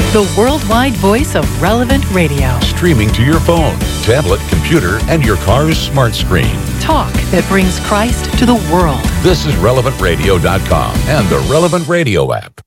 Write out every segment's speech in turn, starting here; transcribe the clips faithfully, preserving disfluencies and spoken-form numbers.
the worldwide voice of Relevant Radio. Streaming to your phone, tablet, computer, and your car's smart screen. Talk that brings Christ to the world. This is relevant radio dot com and the Relevant Radio app.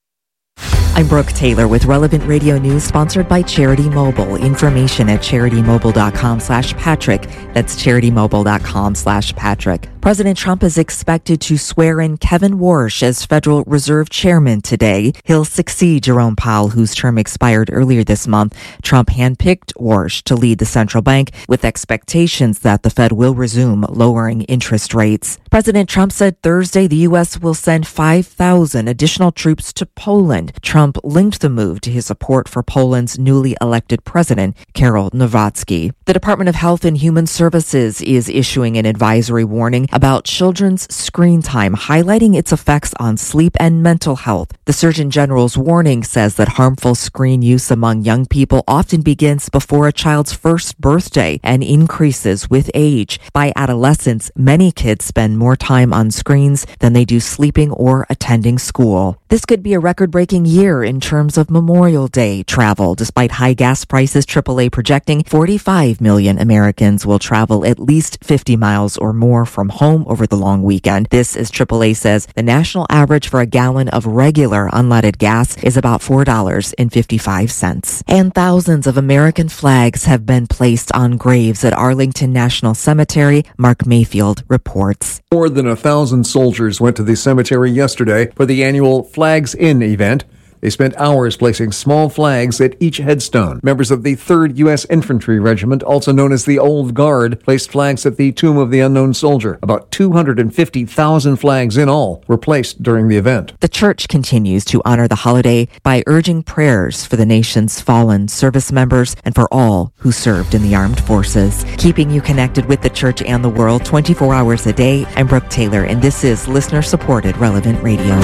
I'm Brooke Taylor with Relevant Radio News, sponsored by Charity Mobile. Information at charitymobile.com slash Patrick. That's charitymobile.com slash Patrick. President Trump is expected to swear in Kevin Warsh as Federal Reserve Chairman today. He'll succeed Jerome Powell, whose term expired earlier this month. Trump handpicked Warsh to lead the central bank with expectations that the Fed will resume lowering interest rates. President Trump said Thursday the U S will send five thousand additional troops to Poland. Trump linked the move to his support for Poland's newly elected president, Karol Nawrocki. The Department of Health and Human Services is issuing an advisory warning about children's screen time, highlighting its effects on sleep and mental health. The Surgeon General's warning says that harmful screen use among young people often begins before a child's first birthday and increases with age. By adolescence, many kids spend more time on screens than they do sleeping or attending school. This could be a record-breaking year in terms of Memorial Day travel. Despite high gas prices, triple A projecting forty-five million Americans will travel at least fifty miles or more from home over the long weekend. This, as triple A says, the national average for a gallon of regular unleaded gas is about four dollars and fifty-five cents. And thousands of American flags have been placed on graves at Arlington National Cemetery. Mark Mayfield reports. More than a thousand soldiers went to the cemetery yesterday for the annual Flags In event. They spent hours placing small flags at each headstone. Members of the third U S Infantry Regiment, also known as the Old Guard, placed flags at the Tomb of the Unknown Soldier. About two hundred fifty thousand flags in all were placed during the event. The church continues to honor the holiday by urging prayers for the nation's fallen service members and for all who served in the armed forces. Keeping you connected with the church and the world twenty-four hours a day, I'm Brooke Taylor, and this is listener-supported Relevant Radio.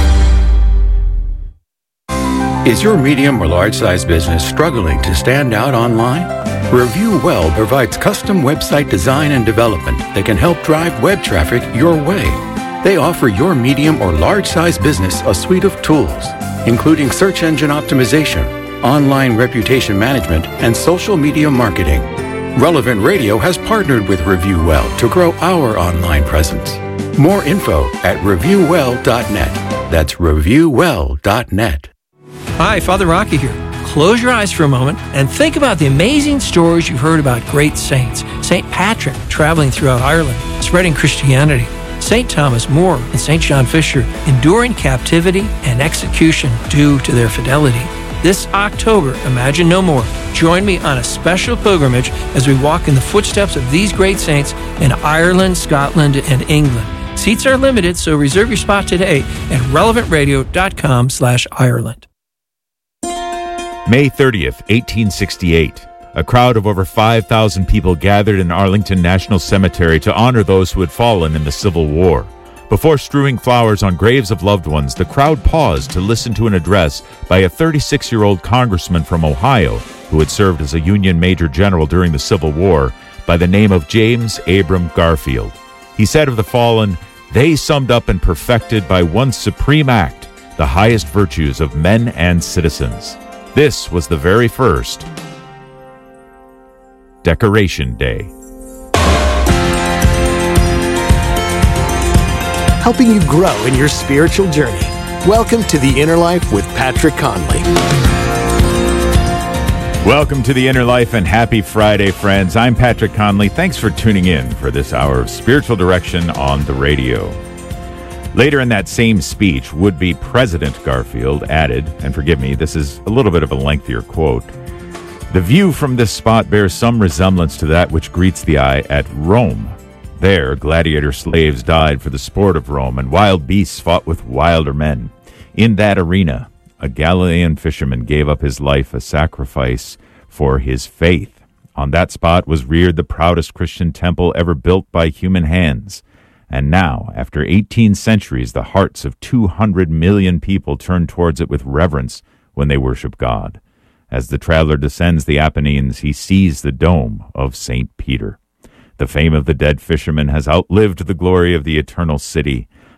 Is your medium or large-sized business struggling to stand out online? Review Well provides custom website design and development that can help drive web traffic your way. They offer your medium or large-sized business a suite of tools, including search engine optimization, online reputation management, and social media marketing. Relevant Radio has partnered with Review Well to grow our online presence. More info at review well dot net. That's review well dot net. Hi, Father Rocky here. Close your eyes for a moment and think about the amazing stories you've heard about great saints. Saint Patrick traveling throughout Ireland, spreading Christianity. Saint Thomas More and Saint John Fisher enduring captivity and execution due to their fidelity. This October, Imagine No More. Join me on a special pilgrimage as we walk in the footsteps of these great saints in Ireland, Scotland, and England. Seats are limited, so reserve your spot today at relevant radio dot com slash Ireland. May thirtieth, eighteen sixty-eight. A crowd of over five thousand people gathered in Arlington National Cemetery to honor those who had fallen in the Civil War. Before strewing flowers on graves of loved ones, the crowd paused to listen to an address by a thirty-six-year-old congressman from Ohio who had served as a Union Major General during the Civil War by the name of James Abram Garfield. He said of the fallen, "They summed up and perfected by one supreme act the highest virtues of men and citizens." This was the very first Decoration Day. Helping you grow in your spiritual journey. Welcome to The Inner Life with Patrick Conley. Welcome to The Inner Life and happy Friday, friends. I'm Patrick Conley. Thanks for tuning in for this hour of spiritual direction on the radio. Later in that same speech, would-be President Garfield added, and forgive me, this is a little bit of a lengthier quote, "The view from this spot bears some resemblance to that which greets the eye at Rome. There, gladiator slaves died for the sport of Rome, and wild beasts fought with wilder men. In that arena, a Galilean fisherman gave up his life a sacrifice for his faith. On that spot was reared the proudest Christian temple ever built by human hands. And now, after eighteen centuries, the hearts of two hundred million people turn towards it with reverence when they worship God. As the traveler descends the Apennines, he sees the dome of Saint Peter. The fame of the dead fisherman has outlived the glory of the eternal city.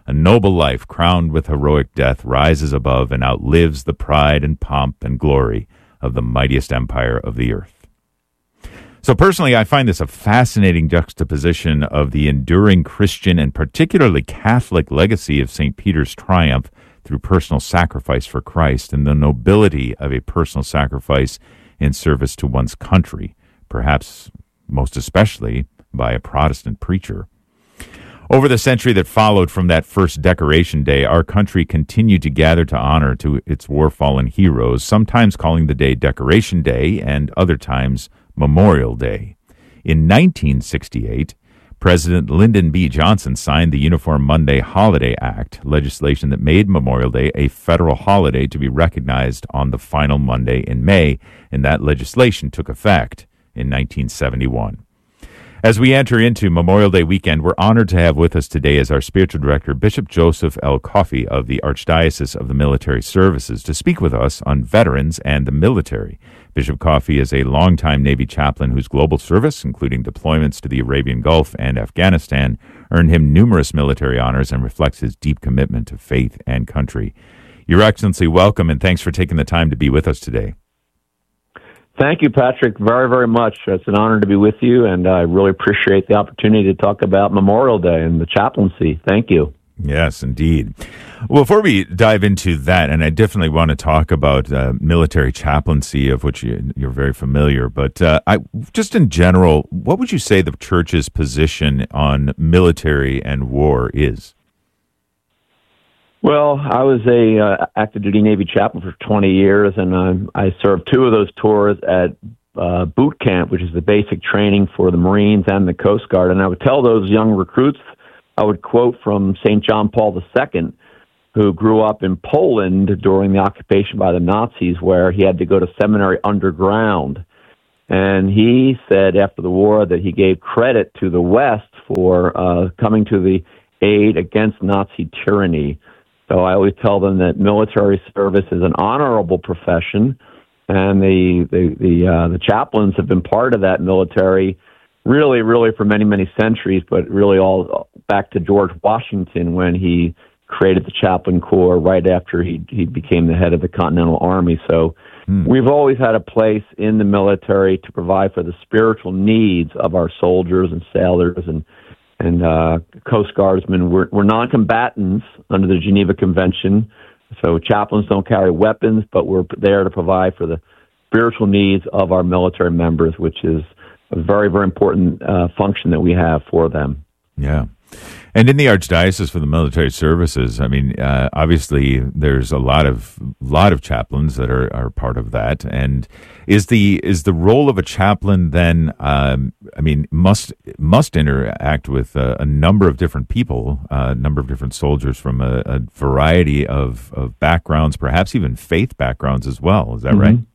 A noble life crowned with heroic death rises above and outlives the pride and pomp and glory of the mightiest empire of the earth. So personally, I find this a fascinating juxtaposition of the enduring Christian and particularly Catholic legacy of Saint Peter's triumph through personal sacrifice for Christ and the nobility of a personal sacrifice in service to one's country, perhaps most especially by a Protestant preacher. Over the century that followed from that first Decoration Day, our country continued to gather to honor to its war-fallen heroes, sometimes calling the day Decoration Day and other times Memorial Day. In nineteen sixty-eight, President Lyndon B. Johnson signed the Uniform Monday Holiday Act, legislation that made Memorial Day a federal holiday to be recognized on the final Monday in May, and that legislation took effect in nineteen seventy-one. As we enter into Memorial Day weekend, we're honored to have with us today as our spiritual director, Bishop Joseph L. Coffey of the Archdiocese of the Military Services, to speak with us on veterans and the military. Bishop Coffey is a longtime Navy chaplain whose global service, including deployments to the Arabian Gulf and Afghanistan, earned him numerous military honors and reflects his deep commitment to faith and country. Your Excellency, welcome, and thanks for taking the time to be with us today. Thank you, Patrick, very, very much. It's an honor to be with you, and I really appreciate the opportunity to talk about Memorial Day and the chaplaincy. Thank you. Yes, indeed. Well, before we dive into that, and I definitely want to talk about uh, military chaplaincy, of which you, you're very familiar, but uh, I, just in general, what would you say the Church's position on military and war is? Well, I was a uh, active duty Navy chaplain for twenty years, and um, I served two of those tours at uh, boot camp, which is the basic training for the Marines and the Coast Guard. And I would tell those young recruits, I would quote from Saint John Paul the Second, who grew up in Poland during the occupation by the Nazis, where he had to go to seminary underground. And he said after the war that he gave credit to the West for uh, coming to the aid against Nazi tyranny. So I always tell them that military service is an honorable profession, and the the the, uh, the chaplains have been part of that military really, really for many, many centuries, but really all back to George Washington when he created the Chaplain Corps right after he he became the head of the Continental Army. So hmm. we've always had a place in the military to provide for the spiritual needs of our soldiers and sailors and and uh, Coast Guardsmen. We're, we're non-combatants under the Geneva Convention, so chaplains don't carry weapons, but we're there to provide for the spiritual needs of our military members, which is a very, very important uh, function that we have for them. Yeah. And in the Archdiocese for the Military Services, I mean, uh, obviously there's a lot of lot of chaplains that are, are part of that. And is the is the role of a chaplain then? Um, I mean, must must interact with a, a number of different people, a number of different soldiers from a, a variety of, of backgrounds, perhaps even faith backgrounds as well. Is that mm-hmm. right?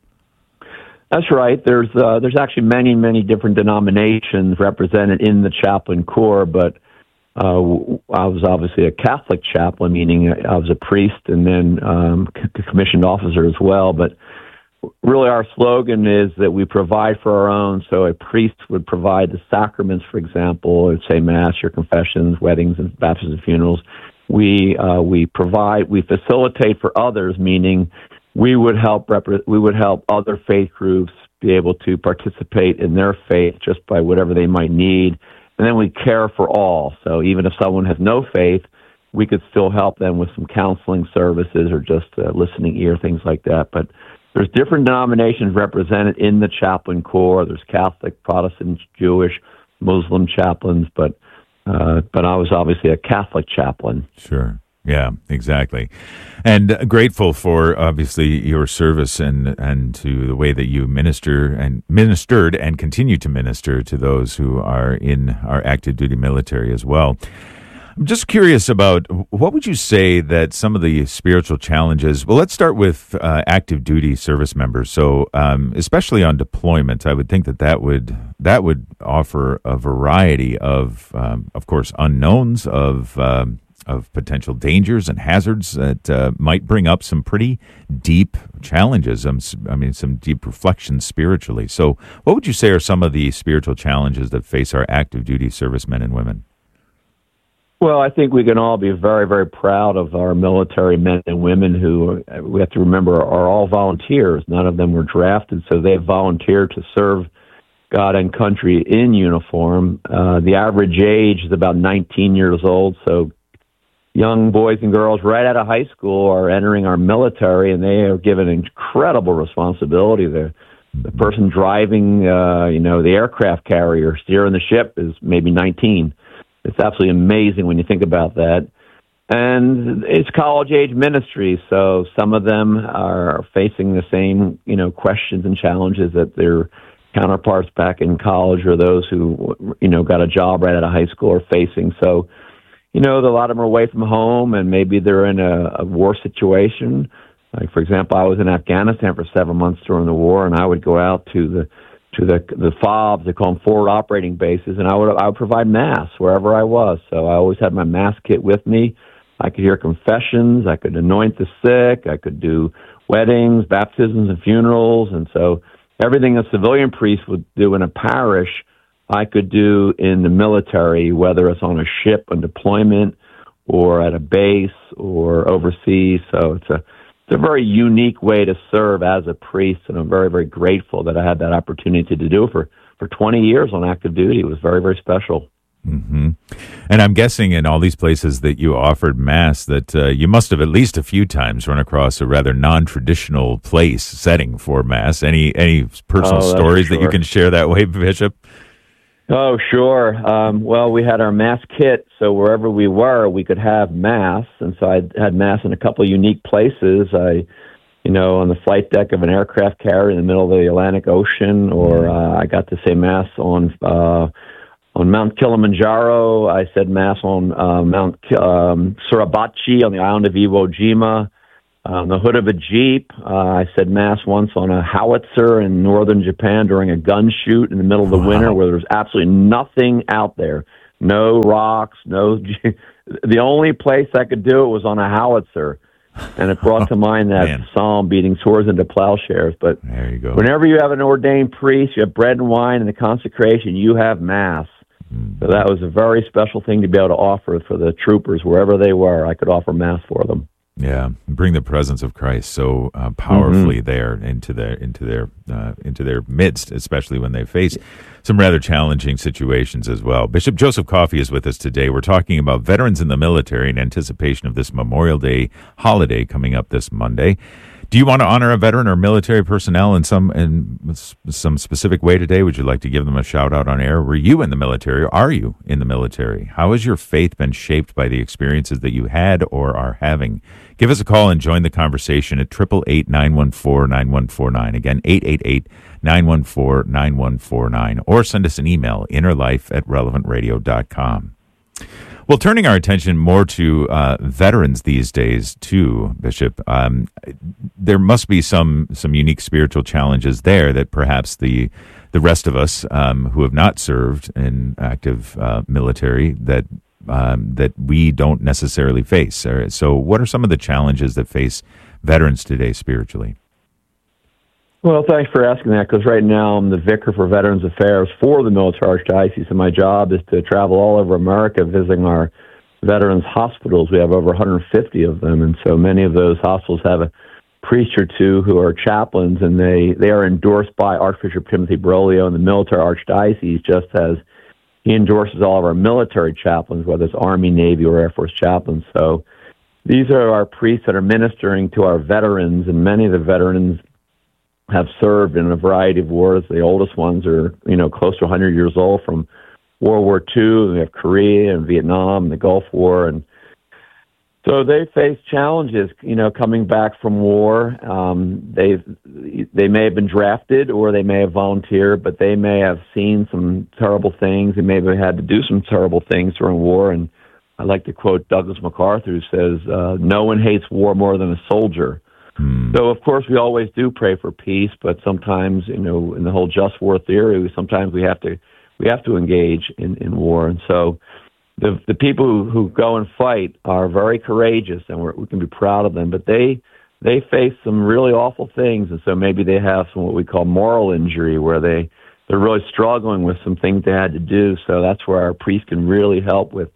That's right. There's uh, there's actually many many different denominations represented in the Chaplain Corps, but Uh, I was obviously a Catholic chaplain, meaning I was a priest and then um, c- commissioned officer as well. But really our slogan is that we provide for our own. So a priest would provide the sacraments, for example, let's say Mass, your confessions, weddings, and baptisms and funerals. We uh, we provide, we facilitate for others, meaning we would help rep- we would help other faith groups be able to participate in their faith just by whatever they might need. And then we care for all. So even if someone has no faith, we could still help them with some counseling services or just a listening ear, things like that. But there's different denominations represented in the Chaplain Corps. There's Catholic, Protestant, Jewish, Muslim chaplains, but uh, but I was obviously a Catholic chaplain. Sure. Yeah, exactly. And grateful for obviously your service and, and to the way that you minister and ministered and continue to minister to those who are in our active duty military as well. I'm just curious about what would you say that some of the spiritual challenges, well, let's start with uh, active duty service members. So um, especially on deployment, I would think that that would, that would offer a variety of, um, of course, unknowns of, um, of potential dangers and hazards that uh, might bring up some pretty deep challenges. Um, I mean, some deep reflections spiritually. So what would you say are some of the spiritual challenges that face our active duty servicemen and women? Well, I think we can all be very, very proud of our military men and women who, we have to remember, are all volunteers. None of them were drafted, so they have volunteered to serve God and country in uniform. Uh, the average age is about nineteen years old, so young boys and girls right out of high school are entering our military, and they are given incredible responsibility. The, the person driving, uh, you know, the aircraft carrier, steering the ship is maybe nineteen. It's absolutely amazing when you think about that. And it's college-age ministry, so some of them are facing the same, you know, questions and challenges that their counterparts back in college or those who, you know, got a job right out of high school are facing. So, you know, a lot of them are away from home, and maybe they're in a, a war situation. Like, for example, I was in Afghanistan for seven months during the war, and I would go out to the to the the F O Bs, they call them forward operating bases, and I would I would provide mass wherever I was. So I always had my mass kit with me. I could hear confessions, I could anoint the sick, I could do weddings, baptisms, and funerals, and so everything a civilian priest would do in a parish, I could do in the military, whether it's on a ship, on deployment, or at a base, or overseas. So it's a It's a very unique way to serve as a priest, and I'm very, very grateful that I had that opportunity to do it for, for twenty years on active duty. It was very, very special. Mm-hmm. And I'm guessing in all these places that you offered Mass that uh, you must have at least a few times run across a rather non-traditional place setting for Mass. Any any personal oh, stories sure. that you can share that way, Bishop? Oh, sure. Um, well, we had our Mass kit, so wherever we were, we could have Mass. And so I had Mass in a couple of unique places. I, you know, on the flight deck of an aircraft carrier in the middle of the Atlantic Ocean, or uh, I got to say Mass on uh, on Mount Kilimanjaro. I said Mass on uh, Mount um, Suribachi on the island of Iwo Jima. On the hood of a Jeep. Uh, I said Mass once on a howitzer in northern Japan during a gun shoot in the middle of the wow. winter where there was absolutely nothing out there. No rocks, no... The only place I could do it was on a howitzer. And it brought to mind that Man. psalm, beating swords into plowshares. But there you go. Whenever you have an ordained priest, you have bread and wine and the consecration, you have Mass. Mm. So that was a very special thing to be able to offer for the troopers wherever they were. I could offer Mass for them. Yeah, bring the presence of Christ so uh, powerfully mm-hmm. there into their into their uh, into their midst, especially when they face some rather challenging situations as well. Bishop Joseph Coffey is with us today. We're talking about veterans in the military in anticipation of this Memorial Day holiday coming up this Monday. Do you want to honor a veteran or military personnel in some in some specific way today? Would you like to give them a shout out on air? Were you in the military? Or are you in the military? How has your faith been shaped by the experiences that you had or are having? Give us a call and join the conversation at eight eight eight, nine one four, nine one four nine. Again, eight eight eight, nine one four, nine one four nine. Or send us an email, innerlife at relevant radio dot com. Well, turning our attention more to uh, veterans these days, too, Bishop, um, there must be some some unique spiritual challenges there that perhaps the the rest of us um, who have not served in active uh, military that um, that we don't necessarily face. So, what are some of the challenges that face veterans today spiritually? Well, thanks for asking that, because right now I'm the vicar for Veterans Affairs for the Military Archdiocese, and my job is to travel all over America visiting our veterans hospitals. We have over one hundred fifty of them, and so many of those hospitals have a priest or two who are chaplains, and they, they are endorsed by Archbishop Timothy Broglio in the Military Archdiocese, just as he endorses all of our military chaplains, whether it's Army, Navy, or Air Force chaplains. So these are our priests that are ministering to our veterans, and many of the veterans have served in a variety of wars. The oldest ones are, you know, close to one hundred years old from World War Two. We have Korea and Vietnam and the Gulf War. And so they face challenges, you know, coming back from war. Um, they've, they may have been drafted or they may have volunteered, but they may have seen some terrible things. They may have had to do some terrible things during war. And I like to quote Douglas MacArthur, who says, uh, no one hates war more than a soldier. Hmm. So, of course, we always do pray for peace, but sometimes, you know, in the whole just war theory, sometimes we have to we have to engage in, in war. And so the the people who, who go and fight are very courageous, and we're, we can be proud of them, but they they face some really awful things, and so maybe they have some what we call moral injury, where they, they're really struggling with some things they had to do. So that's where our priest can really help with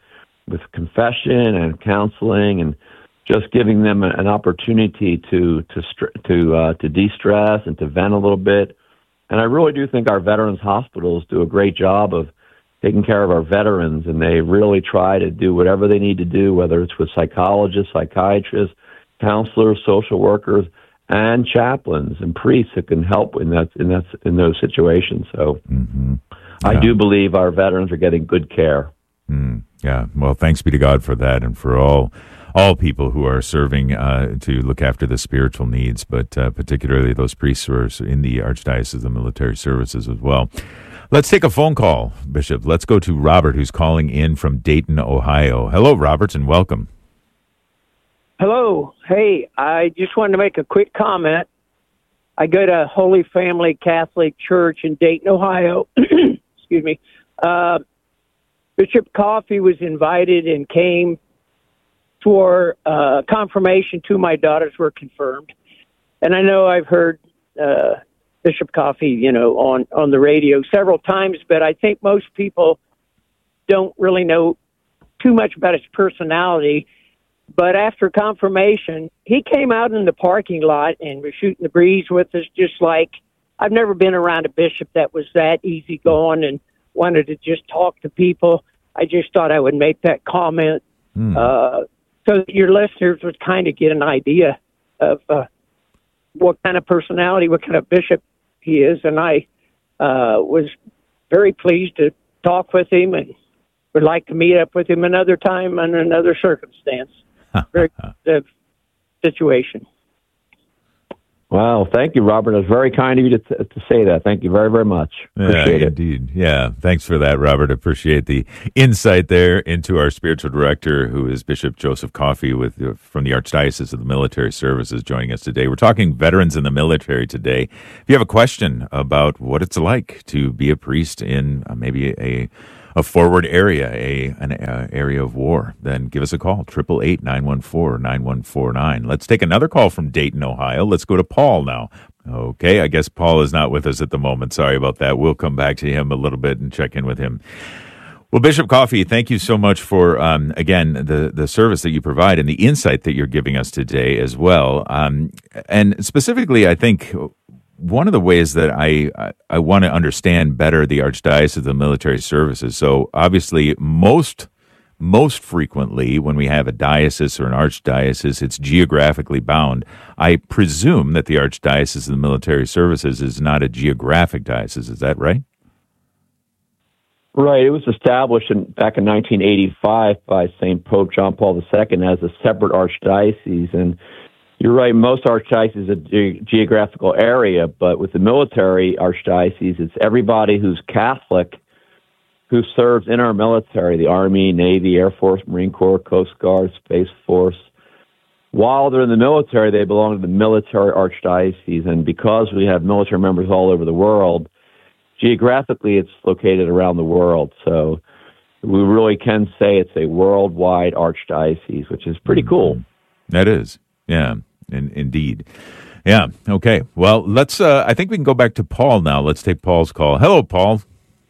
with confession and counseling and just giving them an opportunity to to to uh, to de-stress and to vent a little bit. And I really do think our veterans hospitals do a great job of taking care of our veterans, and they really try to do whatever they need to do, whether it's with psychologists, psychiatrists, counselors, social workers, and chaplains and priests that can help in that in that in those situations. So mm-hmm. yeah. I do believe our veterans are getting good care. Mm, yeah. Well, thanks be to God for that, and for all all people who are serving uh, to look after the spiritual needs, but uh, particularly those priests who are in the Archdiocese of Military Services as well. Let's take a phone call, Bishop. Let's go to Robert, who's calling in from Dayton, Ohio. Hello, Robert, and welcome. Hello. Hey, I just wanted to make a quick comment. I go to Holy Family Catholic Church in Dayton, Ohio. Excuse me. Uh, Bishop Coffey was invited and came for uh, confirmation. Two of my daughters were confirmed. And I know I've heard uh, Bishop Coffey, you know, on, on the radio several times, but I think most people don't really know too much about his personality. But after confirmation, he came out in the parking lot and was shooting the breeze with us, just like I've never been around a bishop that was that easygoing and wanted to just talk to people. I just thought I would make that comment mm. uh, so that your listeners would kind of get an idea of uh, what kind of personality, what kind of bishop he is. And I uh, was very pleased to talk with him and would like to meet up with him another time under another circumstance. Very good situation. Wow, thank you, Robert. It was very kind of you to, to say that. Thank you very, very much. Appreciate yeah, it. Indeed. Yeah, thanks for that, Robert. Appreciate the insight there into our spiritual director, who is Bishop Joseph Coffey with uh, from the Archdiocese of the Military Services, joining us today. We're talking veterans in the military today. If you have a question about what it's like to be a priest in uh, maybe a a forward area, a an uh, area of war, then give us a call, eight eight eight, nine one four, nine one four nine. Let's take another call from Dayton, Ohio. Let's go to Paul now. Okay, I guess Paul is not with us at the moment. Sorry about that. We'll come back to him a little bit and check in with him. Well, Bishop Coffey, thank you so much for, um, again, the, the service that you provide and the insight that you're giving us today as well. Um, and specifically, I think one of the ways that I, I, I want to understand better the Archdiocese of the Military Services. So obviously, most most frequently when we have a diocese or an archdiocese, it's geographically bound. I presume that the Archdiocese of the Military Services is not a geographic diocese. Is that right? Right. It was established in, back in nineteen eighty-five by Saint Pope John Paul the Second as a separate archdiocese. And you're right, most archdioceses is a ge- geographical area, but with the military archdiocese, it's everybody who's Catholic who serves in our military, the Army, Navy, Air Force, Marine Corps, Coast Guard, Space Force. While they're in the military, they belong to the military archdiocese, and because we have military members all over the world, geographically it's located around the world. So we really can say it's a worldwide archdiocese, which is pretty cool. That is, yeah. In, indeed. Yeah. Okay. Well, let's, uh, I think we can go back to Paul now. Let's take Paul's call. Hello, Paul.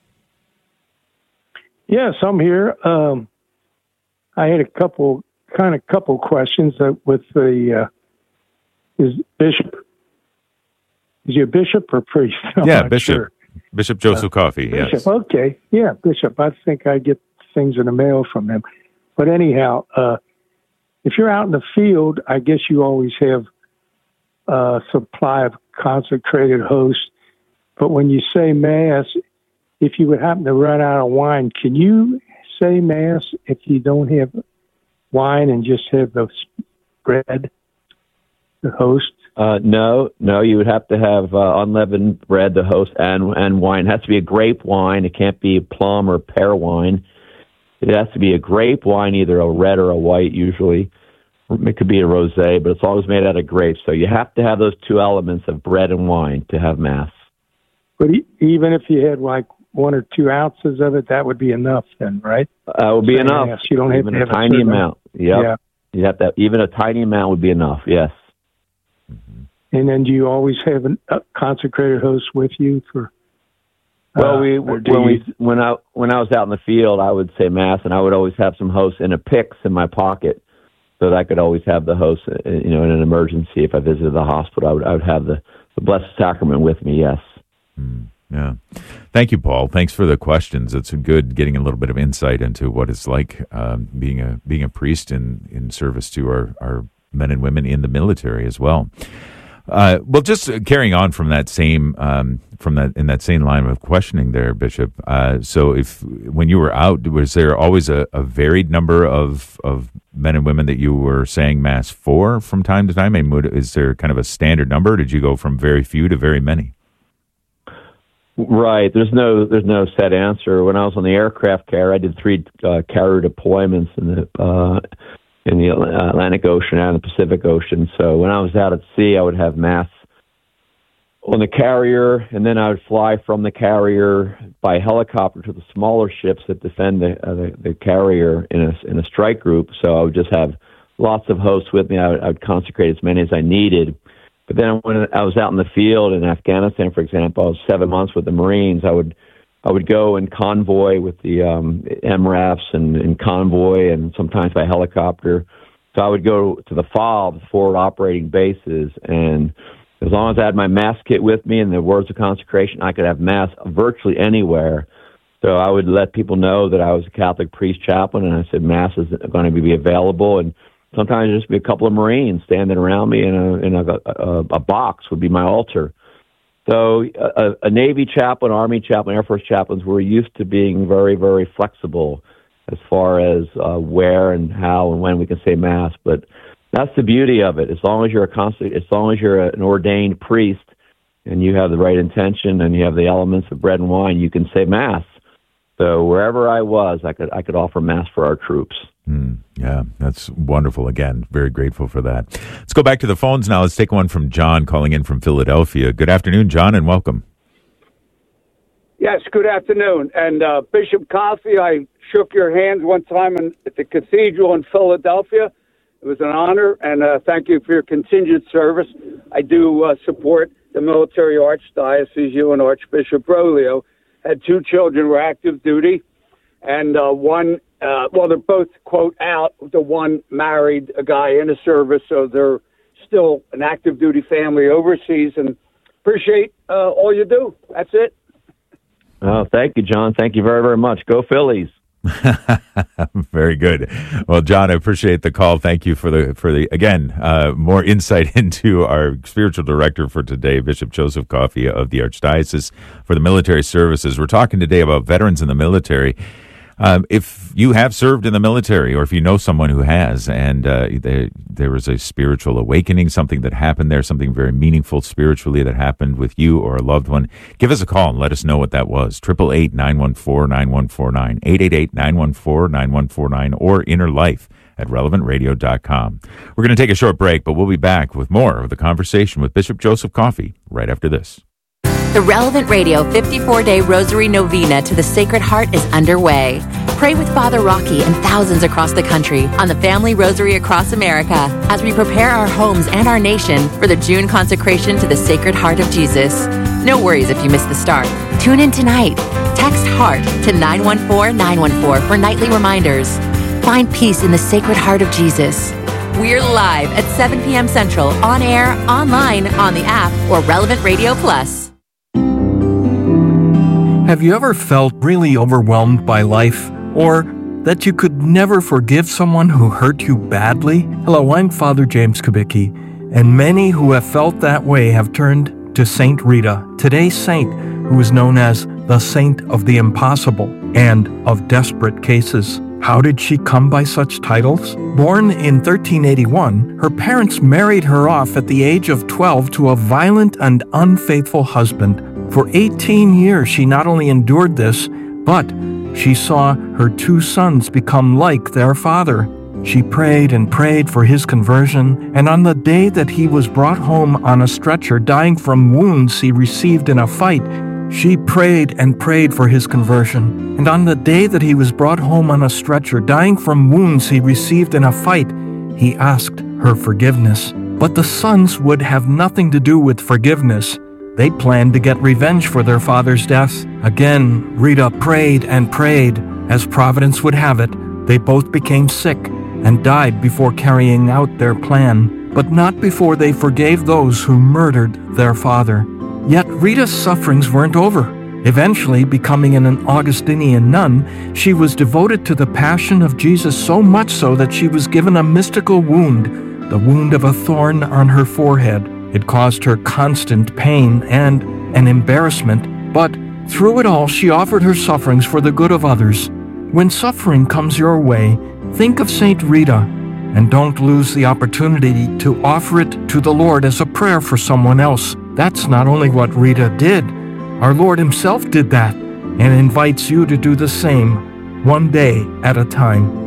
Yes, I'm here. Um, I had a couple, kind of couple questions uh, with the, uh, is Bishop, is he a bishop or priest? I'm yeah, not Bishop. Sure. Bishop Joseph uh, Coffey, Bishop, yes. Okay. Yeah, Bishop. I think I get things in the mail from him. But anyhow, uh, if you're out in the field, I guess you always have a supply of consecrated hosts. But when you say Mass, if you would happen to run out of wine, can you say Mass if you don't have wine and just have the bread, the host? Uh, no, no, you would have to have uh, unleavened bread, the host, and and wine. It has to be a grape wine. It can't be plum or pear wine. It has to be a grape wine, either a red or a white, usually. It could be a rosé, but it's always made out of grapes. So you have to have those two elements of bread and wine to have Mass. But even if you had like one or two ounces of it, that would be enough then, right? That uh, would be so enough. Mass. You don't even have to a have tiny a amount. Yep. Yeah. You have to, even a tiny amount would be enough, yes. And then do you always have a consecrated host with you for Well, uh, we when we when I when I was out in the field, I would say mass, and I would always have some hosts and a pyx in my pocket, so that I could always have the host. You know, in an emergency, if I visited the hospital, I would I would have the, the Blessed Sacrament with me. Yes. Mm, yeah. Thank you, Paul. Thanks for the questions. It's good getting a little bit of insight into what it's like um, being a being a priest in, in service to our, our men and women in the military as well. Uh, well, just carrying on from that same um, from that in that same line of questioning there, Bishop. Uh, so, if when you were out, was there always a, a varied number of of men and women that you were saying mass for from time to time? I mean, is there kind of a standard number? Did you go from very few to very many? Right. There's no there's no set answer. When I was on the aircraft carrier, I did three uh, carrier deployments in the uh, in the Atlantic Ocean and the Pacific Ocean. So when I was out at sea, I would have mass on the carrier, and then I would fly from the carrier by helicopter to the smaller ships that defend the uh, the, the carrier in a in a strike group. So I would just have lots of hosts with me. I would, I would consecrate as many as I needed. But then when I was out in the field in Afghanistan, for example, I was seven months with the Marines. I would I would go in convoy with the um, M RAFs and in convoy and sometimes by helicopter. So I would go to the F O B, forward operating bases, and as long as I had my mass kit with me and the words of consecration, I could have mass virtually anywhere. So I would let people know that I was a Catholic priest chaplain, and I said mass is going to be available. And sometimes it'd just be a couple of Marines standing around me in a in a, a, a box would be my altar. So a, a Navy chaplain, Army chaplain, Air Force chaplains were used to being very, very flexible as far as uh, where and how and when we can say mass. But that's the beauty of it. As long as you're a constant, as long as you're an ordained priest and you have the right intention and you have the elements of bread and wine, you can say mass. So wherever I was, I could I could offer mass for our troops. Mm, yeah, that's wonderful. Again, very grateful for that. Let's go back to the phones now. Let's take one from John calling in from Philadelphia. Good afternoon, John, and welcome. Yes, good afternoon. And uh, Bishop Coffey, I shook your hands one time in, at the cathedral in Philadelphia. It was an honor, and uh, thank you for your continued service. I do uh, support the military archdiocese. You and Archbishop Brolio had two children who were active duty, and uh, one, uh, well, they're both, quote, out. The one married a guy in the service, so they're still an active duty family overseas, and appreciate uh, all you do. That's it. Oh, thank you, John. Thank you very, very much. Go Phillies. Very good. Well, John, I appreciate the call. Thank you for the, for the again, uh, more insight into our spiritual director for today, Bishop Joseph Coffey of the Archdiocese for the Military Services. We're talking today about veterans in the military. Um, if you have served in the military, or if you know someone who has, and uh, there, there was a spiritual awakening, something that happened there, something very meaningful spiritually that happened with you or a loved one, give us a call and let us know what that was. eight eight eight, nine one four, nine one four nine, eight eight eight, nine one four, nine one four nine, or inner life at relevant radio dot com. We're going to take a short break, but we'll be back with more of the conversation with Bishop Joseph Coffey right after this. The Relevant Radio fifty-four day Rosary Novena to the Sacred Heart is underway. Pray with Father Rocky and thousands across the country on the Family Rosary Across America as we prepare our homes and our nation for the June consecration to the Sacred Heart of Jesus. No worries if you miss the start. Tune in tonight. Text HEART to nine one four nine one four for nightly reminders. Find peace in the Sacred Heart of Jesus. We're live at seven p.m. Central, on air, online, on the app, or Relevant Radio Plus. Have you ever felt really overwhelmed by life, or that you could never forgive someone who hurt you badly? Hello, I'm Father James Kubicki, and many who have felt that way have turned to Saint Rita, today's saint, who is known as the Saint of the Impossible and of Desperate Cases. How did she come by such titles? Born in thirteen eighty-one, her parents married her off at the age of twelve to a violent and unfaithful husband. For eighteen years, she not only endured this, but she saw her two sons become like their father. She prayed and prayed for his conversion, and on the day that he was brought home on a stretcher, dying from wounds he received in a fight, she prayed and prayed for his conversion. And on the day that he was brought home on a stretcher, dying from wounds he received in a fight, he asked her forgiveness. But the sons would have nothing to do with forgiveness. They planned to get revenge for their father's death. Again, Rita prayed and prayed. As Providence would have it, they both became sick and died before carrying out their plan, but not before they forgave those who murdered their father. Yet Rita's sufferings weren't over. Eventually, becoming an Augustinian nun, she was devoted to the Passion of Jesus so much so that she was given a mystical wound, the wound of a thorn on her forehead. It caused her constant pain and an embarrassment, but through it all, she offered her sufferings for the good of others. When suffering comes your way, think of Saint Rita, and don't lose the opportunity to offer it to the Lord as a prayer for someone else. That's not only what Rita did. Our Lord himself did that, and invites you to do the same, one day at a time.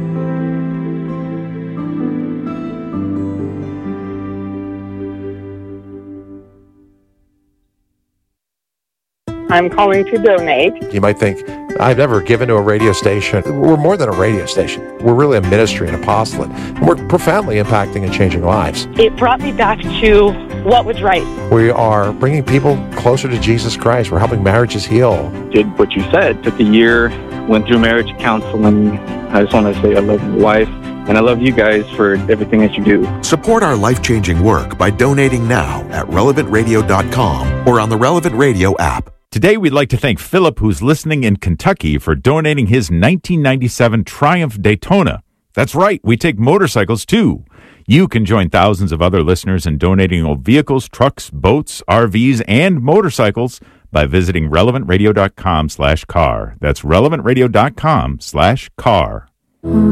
I'm calling to donate. You might think, I've never given to a radio station. We're more than a radio station. We're really a ministry, an apostolate. And we're profoundly impacting and changing lives. It brought me back to what was right. We are bringing people closer to Jesus Christ. We're helping marriages heal. Did what you said. Took a year, went through marriage counseling. I just want to say I love my wife. And I love you guys for everything that you do. Support our life-changing work by donating now at relevant radio dot com or on the Relevant Radio app. Today, we'd like to thank Philip, who's listening in Kentucky, for donating his nineteen ninety-seven Triumph Daytona. That's right, we take motorcycles, too. You can join thousands of other listeners in donating old vehicles, trucks, boats, R Vs, and motorcycles by visiting relevant radio dot com slash car. That's relevant radio dot com slash car.